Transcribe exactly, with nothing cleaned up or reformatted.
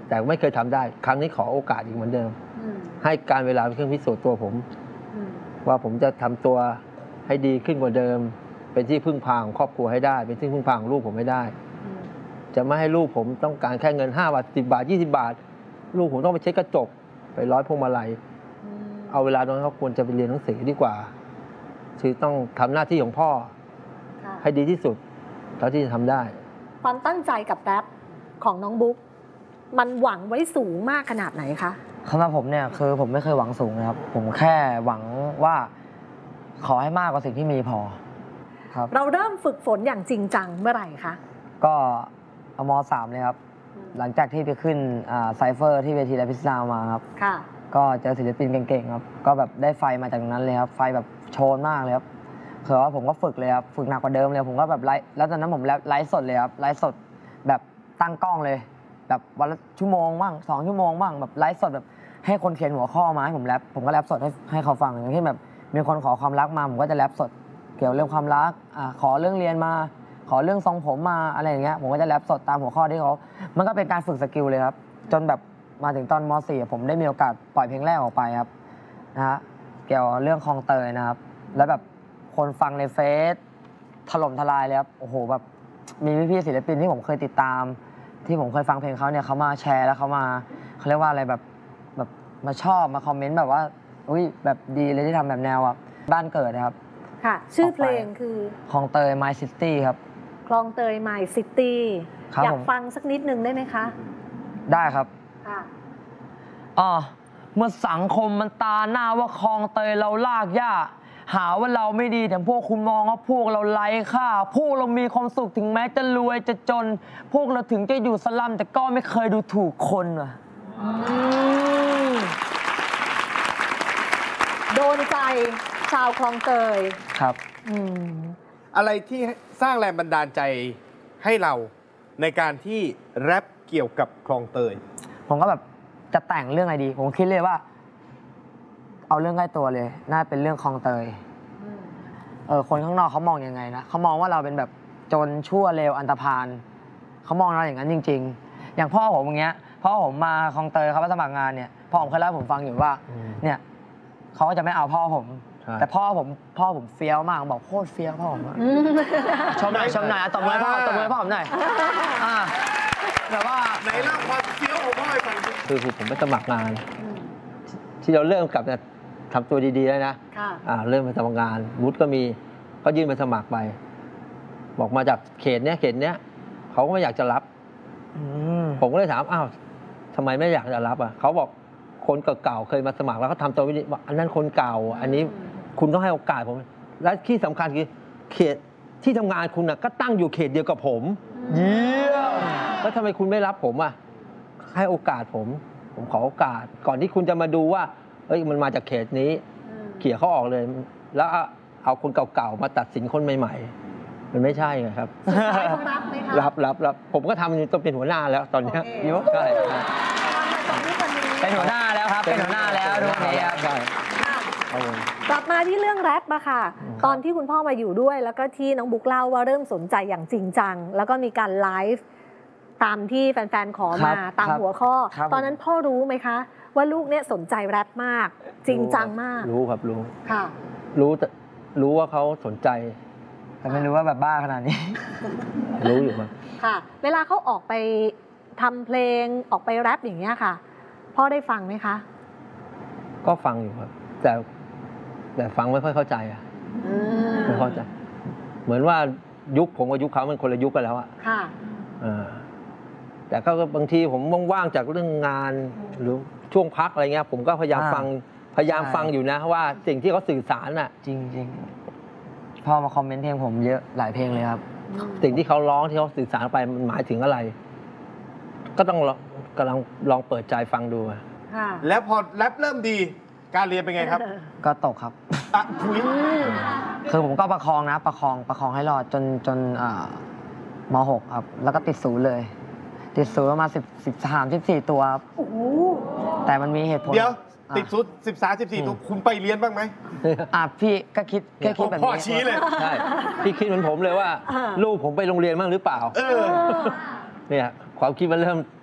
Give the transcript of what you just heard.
แต่ไม่เคยทำได้ครั้งนี้ขอโอกาสอีกเหมือนเดิมให้การเวลาเป็นเครื่องพิสูจน์ตัวผมว่าผมจะทำตัวให้ดีขึ้นกว่าเดิมเป็นที่พึ่งพาของครอบครัวให้ได้เป็นที่พึ่งพาของลูกผมให้ได้จะไม่ให้ลูกผมต้องการแค่เงินห้าบาทสิบบาทยี่สิบบาทลูกผมต้องไปเช็ดกระจกไปร้อยพวงมาลัยเอาเวลาตรงนั้นเขาควรจะไปเรียนหนังสือดีกว่าคือต้องทำหน้าที่ของพ่อให้ดีที่สุดเท่าที่จะทำได้ความตั้งใจกับแรปของน้องบุ๊กมันหวังไว้สูงมากขนาดไหนคะสำหรับผมเนี่ยคือผมไม่เคยหวังสูงนะครับผมแค่หวังว่าขอให้มากกว่าสิ่งที่มีพอครับเราเริ่มฝึกฝนอย่างจริงจังเมื่อไหร่คะก็เอามสามเลยครับหลังจากที่ไปขึ้นไซเฟอร์ที่เวทีแรปพิซซ่ามาครับก็เจอศิลปินเก่งๆครับก็แบบได้ไฟมาจากตรงนั้นเลยครับไฟแบบโชนมากเลยครับคือว่าผมก็ฝึกเลยครับฝึกหนักกว่าเดิมเลยผมก็แบบไลฟ์แล้วตอนนั้นผมไลฟ์สดเลยครับไลฟ์สดแบบตั้งกล้องเลยแบบวันละชั่วโมงบ้างสองชั่วโมงบ้างแบบไลฟ์สดแบบให้คนเขียนหัวข้อมาให้ผมแรปผมก็แรปสดให้ให้เขาฟังอย่างเช่นแบบมีคนขอความรักมาผมก็จะแรปสดเกี่ยวเรื่องความรักอ่าขอเรื่องเรียนมาขอเรื่องทรงผมมาอะไรอย่างเงี้ยผมก็จะแรปสดตามหัวข้อที่เขามันก็เป็นการฝึกสกิลเลยครับจนแบบมาถึงตอนม .สี่ ผมได้มีโอกาสปล่อยเพลงแรกออกไปครับนะฮะเกี่ยวเรื่องคลองเตยนะครับแล้วแบบคนฟังในเฟซถล่มทลายเลยครับโอ้โหแบบมีพี่ๆศิลปินที่ผมเคยติดตามที่ผมเคยฟังเพลงเขาเนี่ยเขามาแชร์แล้วเขามาเขาเรียกว่าอะไรแบบแบบมาชอบมาคอมเมนต์แบบว่าอุ้ยแบบดีเลยที่ทำแบบแนวแบบบ้านเกิดนะครับค่ะชื่อเพลงคือคลองเตย My City ครับคลองเตย My City อยากฟังสักนิดนึงได้ไหมคะได้ครับค่ะอ๋อเมื่อสังคมมันตาหน้าว่าคลองเตยเราลากย่าหาว่าเราไม่ดีแต่พวกคุณมองว่าพวกเราไร้ค่าพวกเรามีความสุขถึงแม้จะรวยจะจนพวกเราถึงจะอยู่สลัมแต่ก็ไม่เคยดูถูกคนว่ะโดนใจชาวคลองเตยครับอะไรที่สร้างแรงบันดาลใจให้เราในการที่แรปเกี่ยวกับคลองเตยผมก็แบบจะแต่งเรื่องอะไรดีผมคิดเลยว่าเอาเรื่องใกล้ตัวเลยน่าเป็นเรื่องคลองเตยเออคนข้างนอกเขามองยังไงนะเขามองว่าเราเป็นแบบจนชั่วเลวอันธพาลเขามองเราอย่างนั้นจริงๆอย่างพ่อผมอย่างเงี้ยพ่อผมมาคลองเตยเขาไปสมัครงานเนี่ยพ่อผมเคยเล่าให้ผมฟังอยู่ว่าเนี่ยเขาก็จะไม่เอาพ่อผมแต่พ่อผมพ่อผมเฟี้ยวมากบอกโคตรเฟี้ยวพ่อผมชมหน่อยชมหน่อยตบมือพ่อตบมือพ่อผมหน่อยแต่ว่าไหนเล่าความเฟี้ยวของพ่อให้ฟังคือผมไปสมัครงานที่เราเริ่มกลับจะทำตัวดีๆแล้วนะเริ่มไปสมัครงานวุฒิก็มีก็ยื่นไปสมัครไปบอกมาจากเขตเนี้ยเขตเนี้ยเขาก็ไม่อยากจะรับผมก็เลยถามอ้าวทำไมไม่อยากจะรับอ่ะเขาบอกคนเก่าๆเคยมาสมัครแล้วเขาทำตัวไม่ดีอันนั้นคนเก่าอันนี้คุณต้องให้โอกาสผมและที่สำคัญคือเขตที่ทำงานคุณก็ตั้งอยู่เขตเดียวกับผมเยี่ยมแล้วทำไมคุณไม่รับผมอ่ะให้โอกาสผมผมขอโอกาสก่อนที่คุณจะมาดูว่าเอ้ยมันมาจากเขตนี้เขี่ยเขาออกเลยแล้วเอาคนเก่าๆมาตัดสินคนใหม่ๆมันไม่ใช่ไงครับรับรับรับผมก็ทำต้องเป็นหัวหน้าแล้วตอนนี้ยกใช่เป็นหัวหน้าแล้วครับเป็นหัวหน้าแล้วทุกทีครับกลับมาที่เรื่องแรปมาค่ะตอนที่คุณพ่อมาอยู่ด้วยแล้วก็ที่น้องบุ๊กเล่าว่าเริ่มสนใจอย่างจริงจังแล้วก็มีการไลฟ์ตามที่แฟนๆขอมาตามหัวข้อตอนนั้นพ่อรู้ไหมคะว่าลูกเนี่ยสนใจแรปมากจริงจังมากรู้ครับรู้ค่ะรู้รู้ว่าเขาสนใจแต่ไม่รู้ว่าแบบบ้าขนาดนี้รู้อยู่ครับค่ะเวลาเขาออกไปทำเพลงออกไปแรปอย่างเงี้ยค่ะพ่อได้ฟังไหมคะก็ฟังอยู่ครับแต่แต่ฟังไม่ค่อยเข้าใจอ่ะไม่เข้าใจเหมือนว่ายุคผมกับยุคเขามันคนละยุคกันแล้วอ่ะค่ะแต่ก็บางทีผมว่างๆจากเรื่องงานหรือช่วงพักอะไรเงี้ยผมก็พยายามฟังพยายามฟังอยู่นะว่าสิ่งที่เขาสื่อสารน่ะจริงๆพ่อมาคอมเมนต์เพลงผมเยอะหลายเพลงเลยครับสิ่งที่เขาร้องที่เขาสื่อสารไปมันหมายถึงอะไรก็ต้องกำลังลองเปิดใจฟังดูแล้วพอแรปเริ่มดีการเรียนเป็นไงครับก็ตกครับคือผมก็ประคองนะประคองประคองให้รอดจนจนม .หก ครับแล้วก็ติดศูนย์เลยติดศูนย์ประมาณสิบสิบสามสิบสี่ตัวครับแต่มันมีเหตุผลเดี๋ยวติดศูนย์สิบสามสิบสี่ตัวคุณไปเรียนบ้างไหมอ่ะพี่ก็คิดแค่คิดแบบนี้พ่อชี้เลยใช่พี่คิดเหมือนผมเลยว่าลูกผมไปโรงเรียนบ้างหรือเปล่าเนี่ยความคิดมันเริ่ม